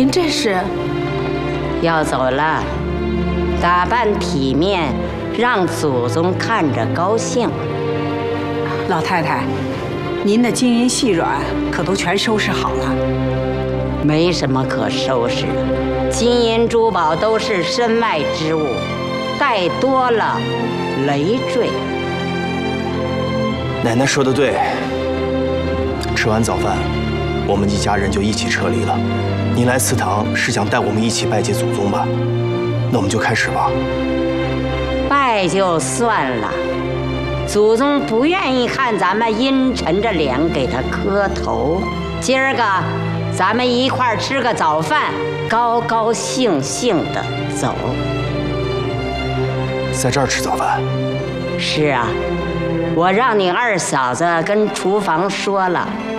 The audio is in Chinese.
您这是要走了，打扮体面，让祖宗看着高兴。 老太太，您的金银细软可都全收拾好了？ 没什么可收拾的，金银珠宝都是身外之物，带多了累赘。 奶奶说的对，吃完早饭，我们一家人就一起撤离了。您来祠堂是想带我们一起拜祭祖宗吧？那我们就开始吧。 拜就算了，祖宗不愿意看咱们阴沉着脸给他磕头。今儿个咱们一块儿吃个早饭，高高兴兴的走。 在这儿吃早饭？ 是啊，我让你二嫂子跟厨房说了，